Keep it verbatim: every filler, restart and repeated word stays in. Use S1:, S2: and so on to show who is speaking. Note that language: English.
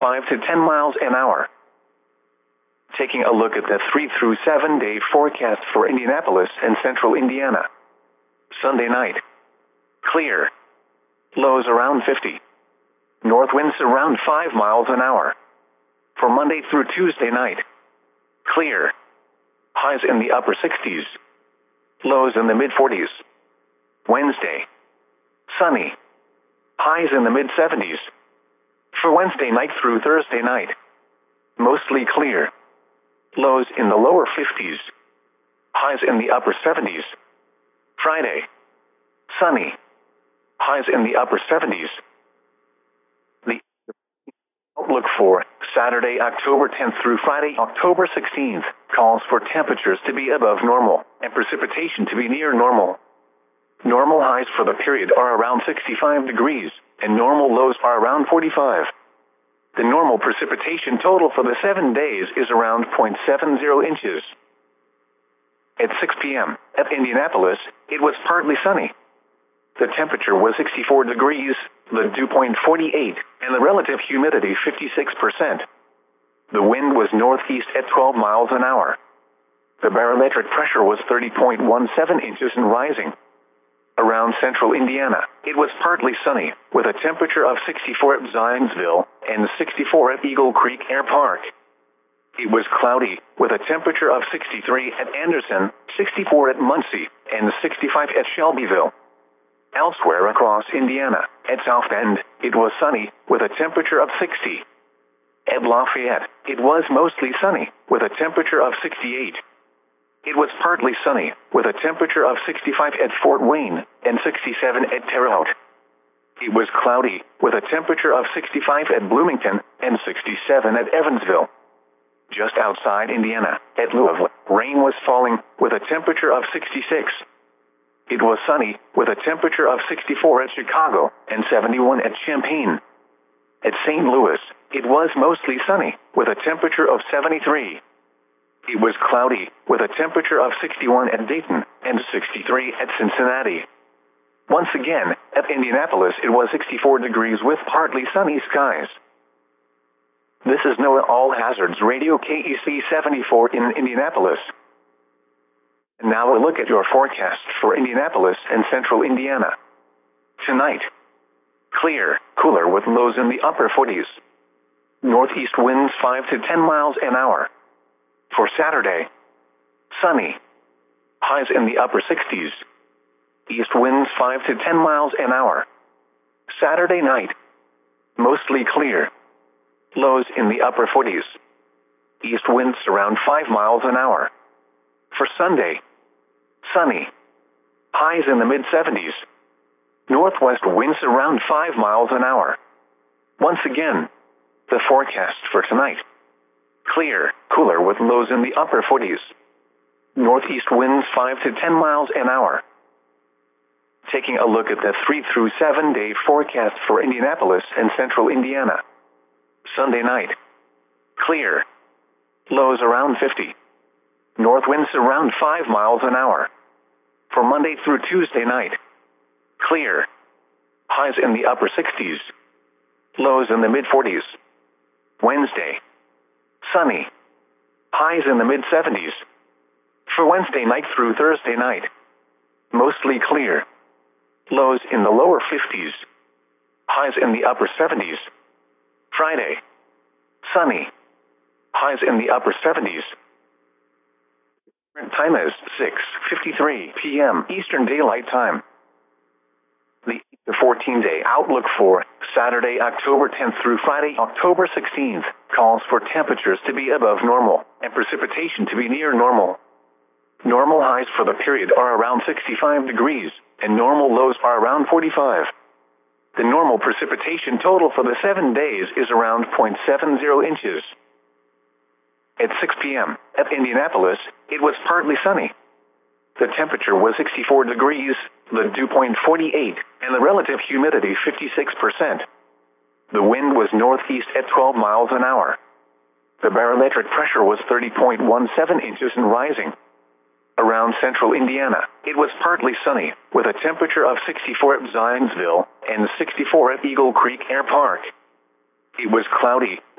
S1: five to ten miles an hour. Taking a look at the three through seven day forecast for Indianapolis and central Indiana. Sunday night. Clear. Lows around fifty. North winds around five miles an hour. For Monday through Tuesday night. Clear. Highs in the upper sixties. Lows in the mid forties. Wednesday. Sunny. Highs in the mid seventies. For Wednesday night through Thursday night. Mostly clear. Lows in the lower fifties. Highs in the upper seventies. Friday. Sunny. Highs in the upper seventies. The outlook for Saturday, October tenth through Friday, October sixteenth, calls for temperatures to be above normal and precipitation to be near normal. Normal highs for the period are around sixty-five degrees, and normal lows are around forty-five. The normal precipitation total for the seven days is around zero point seven zero inches. At six p.m. at Indianapolis, it was partly sunny. The temperature was sixty-four degrees, the dew point forty-eight, and the relative humidity fifty-six percent. The wind was northeast at twelve miles an hour. The barometric pressure was thirty point one seven inches and rising. Around central Indiana, it was partly sunny, with a temperature of sixty-four at Zionsville and sixty-four at Eagle Creek Air Park. It was cloudy, with a temperature of sixty-three at Anderson, sixty-four at Muncie, and sixty-five at Shelbyville. Elsewhere across Indiana, at South Bend, it was sunny, with a temperature of sixty. At Lafayette, it was mostly sunny, with a temperature of sixty-eight. It was partly sunny, with a temperature of sixty-five at Fort Wayne and sixty-seven at Terre Haute. It was cloudy, with a temperature of sixty-five at Bloomington and sixty-seven at Evansville. Just outside Indiana, at Louisville, rain was falling, with a temperature of sixty-six. It was sunny, with a temperature of sixty-four at Chicago and seventy-one at Champaign. At Saint Louis, it was mostly sunny, with a temperature of seventy-three. It was cloudy, with a temperature of sixty-one at Dayton and sixty-three at Cincinnati. Once again, at Indianapolis it was sixty-four degrees with partly sunny skies. This is NOAA All Hazards Radio K E C seventy-four in Indianapolis. And now a look at your forecast for Indianapolis and central Indiana. Tonight. Clear, cooler with lows in the upper forties. Northeast winds five to ten miles an hour. For Saturday. Sunny. Highs in the upper sixties. East winds five to ten miles an hour. Saturday night. Mostly clear. Lows in the upper forties. East winds around five miles an hour. For Sunday. Sunny. Highs in the mid seventies. Northwest winds around five miles an hour. Once again, the forecast for tonight. Clear, cooler with lows in the upper forties. Northeast winds five to ten miles an hour. Taking a look at the three through seven day forecast for Indianapolis and central Indiana. Sunday night. Clear. Lows around fifty. North winds around five miles an hour. For Monday through Tuesday night. Clear. Highs in the upper sixties. Lows in the mid forties. Wednesday. Sunny. Highs in the mid seventies. For Wednesday night through Thursday night. Mostly clear. Lows in the lower fifties. Highs in the upper seventies. Friday. Sunny. Highs in the upper seventies. Time is six fifty-three p.m. Eastern Daylight Time. The fourteen day outlook for Saturday, October tenth through Friday, October sixteenth, calls for temperatures to be above normal and precipitation to be near normal. Normal highs for the period are around sixty-five degrees, and normal lows are around forty-five. The normal precipitation total for the seven days is around zero point seven zero inches. At six p.m. at Indianapolis, it was partly sunny. The temperature was sixty-four degrees, the dew point forty-eight, and the relative humidity fifty-six percent. The wind was northeast at twelve miles an hour. The barometric pressure was thirty point one seven inches and rising. Around central Indiana, it was partly sunny, with a temperature of sixty-four at Zionsville and sixty-four at Eagle Creek Air Park. It was cloudy,